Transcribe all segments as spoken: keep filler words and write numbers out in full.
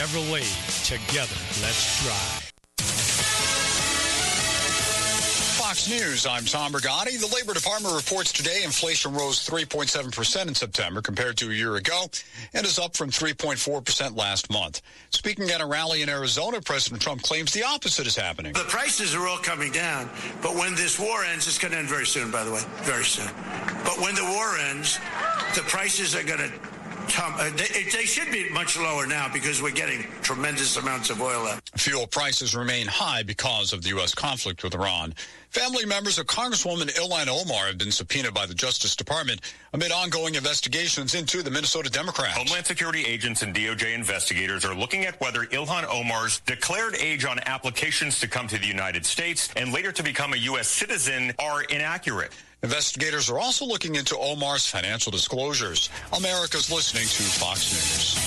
Chevrolet. Together, let's drive. Fox News, I'm Tom Brigatti. The Labor Department reports today inflation rose three point seven percent in September compared to a year ago and is up from three point four percent last month. Speaking at a rally in Arizona, President Trump claims the opposite is happening. The prices are all coming down, but when this war ends, it's going to end very soon, by the way, very soon. But when the war ends, the prices are going to Uh, they, they should be much lower now because we're getting tremendous amounts of oil out. Fuel prices remain high because of the U S conflict with Iran. Family members of Congresswoman Ilhan Omar have been subpoenaed by the Justice Department amid ongoing investigations into the Minnesota Democrats. Homeland Security agents and D O J investigators are looking at whether Ilhan Omar's declared age on applications to come to the United States and later to become a U S citizen are inaccurate. Investigators are also looking into Omar's financial disclosures. America's listening to Fox News.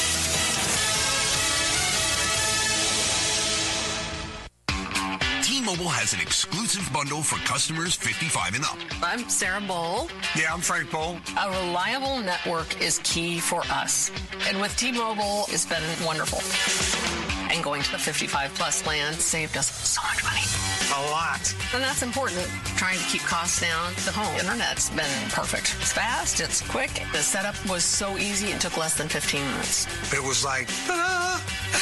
T-Mobile has an exclusive bundle for customers fifty-five and up. I'm Sarah Bowl. Yeah, I'm Frank Bowl. A reliable network is key for us. And with T-Mobile, it's been wonderful. And going to the fifty-five plus plan saved us so much money. A lot. And that's important. Trying to keep costs down. The home internet's been perfect. It's fast. It's quick. The setup was so easy. It took less than fifteen minutes. It was like, ta-da!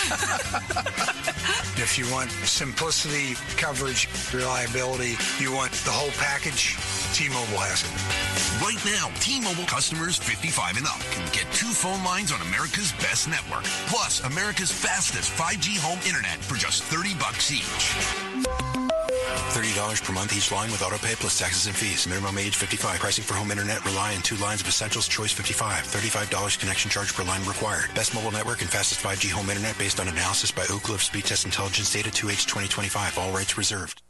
If you want simplicity, coverage, reliability, you want the whole package, T-Mobile has it. Right now, T-Mobile customers fifty-five and up can get two phone lines on America's best network, plus America's fastest five G home internet for just thirty bucks each. thirty dollars per month each line with auto pay plus taxes and fees. Minimum age fifty-five. Pricing for home internet rely on two lines of Essentials Choice fifty-five. thirty-five dollars connection charge per line required. Best mobile network and fastest five G home internet based on analysis by Ookla of Speed Test Intelligence data two H twenty twenty-five. All rights reserved.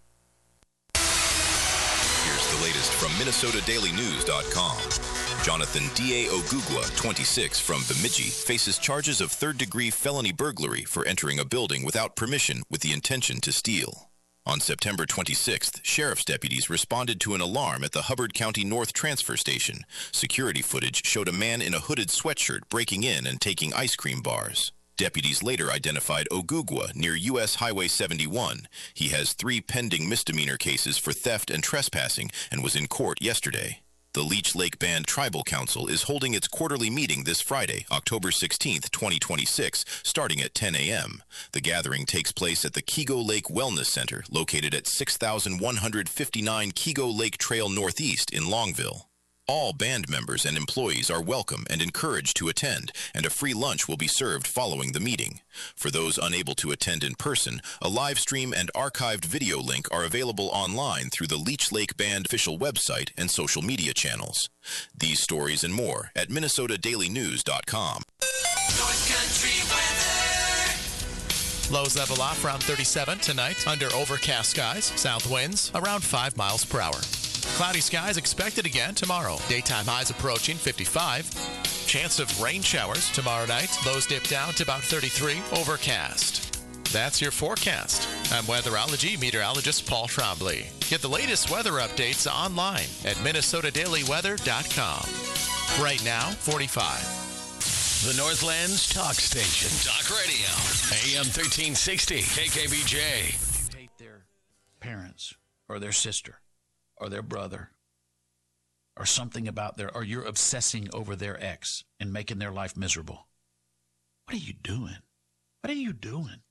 Here's the latest from Minnesota Daily News dot com. Jonathan D A. Ogugwa, twenty-six, from Bemidji, faces charges of third-degree felony burglary for entering a building without permission with the intention to steal. On September twenty-sixth, sheriff's deputies responded to an alarm at the Hubbard County North Transfer Station. Security footage showed a man in a hooded sweatshirt breaking in and taking ice cream bars. Deputies later identified Ogugwa near U S Highway seventy-one. He has three pending misdemeanor cases for theft and trespassing and was in court yesterday. The Leech Lake Band Tribal Council is holding its quarterly meeting this Friday, October sixteenth, twenty twenty-six, starting at ten a.m. The gathering takes place at the Kego Lake Wellness Center, located at six thousand one hundred fifty-nine Kego Lake Trail Northeast in Longville. All band members and employees are welcome and encouraged to attend, and a free lunch will be served following the meeting. For those unable to attend in person, a live stream and archived video link are available online through the Leech Lake Band official website and social media channels. These stories and more at Minnesota Daily News dot com. North Country weather. Lows level off around thirty-seven tonight under overcast skies. South winds around five miles per hour. Cloudy skies expected again tomorrow. Daytime highs approaching fifty-five. Chance of rain showers tomorrow night. Lows dip down to about thirty-three. Overcast. That's your forecast. I'm weatherology meteorologist Paul Trombley. Get the latest weather updates online at Minnesota Daily Weather dot com. Right now, forty-five. The Northland's talk station. Talk radio. A M thirteen sixty. K K B J. You hate their parents or their sister or their brother or something about their, or you're obsessing over their ex and making their life miserable. What are you doing? What are you doing?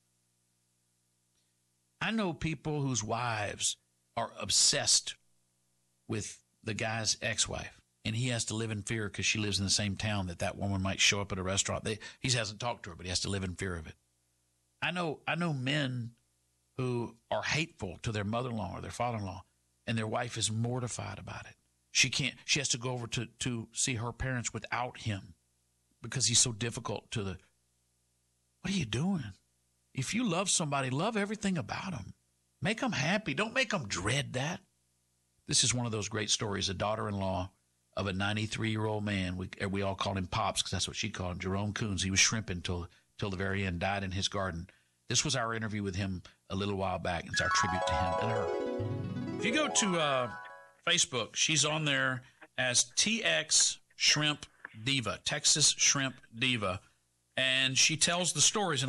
I know people whose wives are obsessed with the guy's ex-wife, and he has to live in fear because she lives in the same town that that woman might show up at a restaurant. They, he hasn't talked to her, but he has to live in fear of it. I know, I know men who are hateful to their mother-in-law or their father-in-law, and their wife is mortified about it. She can't, she has to go over to, to see her parents without him because he's so difficult to the, what are you doing? If you love somebody, love everything about them. Make them happy. Don't make them dread that. This is one of those great stories, a daughter-in-law of a ninety-three-year-old man. We, we all called him Pops because that's what she called him, Jerome Coons. He was shrimping till, till the very end, died in his garden. This was our interview with him a little while back. It's our tribute to him and her. If you go to uh, Facebook, she's on there as T X Shrimp Diva, Texas Shrimp Diva, and she tells the stories. And